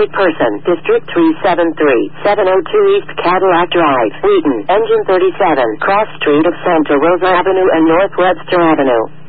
Traffic person, District 373, 702 East Cadillac Drive, Wheaton, Engine 37, Cross Street of Santa Rosa Avenue and North Webster Avenue.